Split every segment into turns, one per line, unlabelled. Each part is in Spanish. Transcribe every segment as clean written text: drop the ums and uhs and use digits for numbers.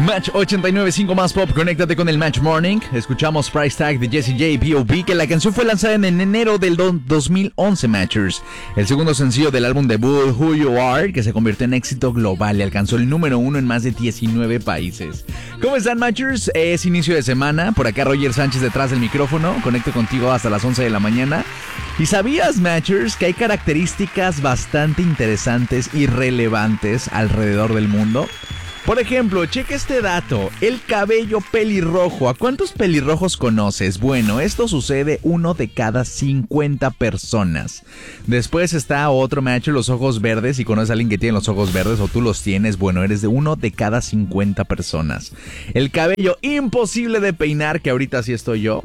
Match 89.5 más pop, conéctate con el Match Morning. Escuchamos Price Tag de Jessie J y P.O.P., que la canción fue lanzada en enero del 2011, Matchers. El segundo sencillo del álbum debut, Who You Are, que se convirtió en éxito global y alcanzó el número 1 en más de 19 países. ¿Cómo están, Matchers? Es inicio de semana, por acá Roger Sánchez detrás del micrófono. Conecto contigo hasta las 11 de la mañana. ¿Y sabías, Matchers, que hay características bastante interesantes y relevantes alrededor del mundo? Por ejemplo, checa este dato, el cabello pelirrojo. ¿A cuántos pelirrojos conoces? Bueno, esto sucede 1 de cada 50 personas. Después está otro macho, los ojos verdes. Si conoces a alguien que tiene los ojos verdes o tú los tienes, bueno, eres de 1 de cada 50 personas. El cabello imposible de peinar, que ahorita sí estoy yo.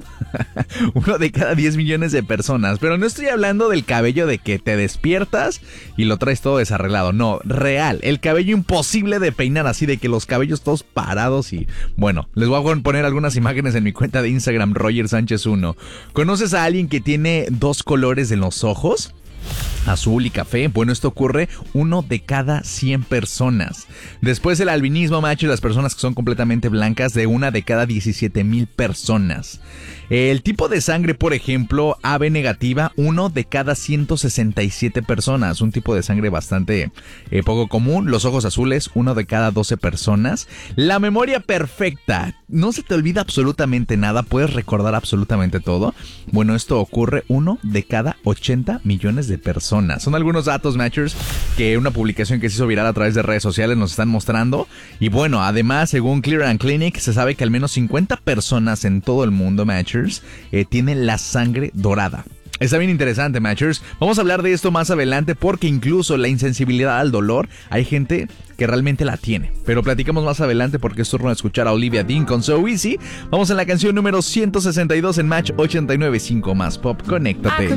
1 de cada 10 millones de personas. Pero no estoy hablando del cabello de que te despiertas y lo traes todo desarreglado. No, real, el cabello imposible de peinar, así de que los cabellos todos parados. Y bueno, les voy a poner algunas imágenes en mi cuenta de Instagram, Roger Sánchez 1. ¿Conoces a alguien que tiene 2 colores en los ojos? Azul y café. Bueno, esto ocurre 1 de cada 100 personas. Después el albinismo, macho, y las personas que son completamente blancas, de 1 de cada 17,000 personas. El tipo de sangre, por ejemplo, AB negativa, 1 de cada 167 personas. Un tipo de sangre bastante poco común. Los ojos azules, 1 de cada 12 personas. La memoria perfecta. No se te olvida absolutamente nada. Puedes recordar absolutamente todo. Bueno, esto ocurre 1 de cada 80 millones de personas. Son algunos datos, Matchers, que una publicación que se hizo viral a través de redes sociales nos están mostrando. Y bueno, además, según Clear and Clinic, se sabe que al menos 50 personas en todo el mundo, Matchers, tienen la sangre dorada. Está bien interesante, Matchers. Vamos a hablar de esto más adelante porque incluso la insensibilidad al dolor, hay gente que realmente la tiene. Pero platicamos más adelante porque es turno de escuchar a Olivia Dean con So Easy. Vamos en la canción número 162 en Match 89.5 más pop. Conéctate.